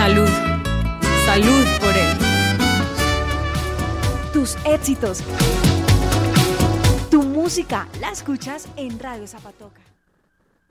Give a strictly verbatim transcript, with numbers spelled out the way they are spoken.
Salud. Salud por él. Tus éxitos. Tu música la escuchas en Radio Zapatoca.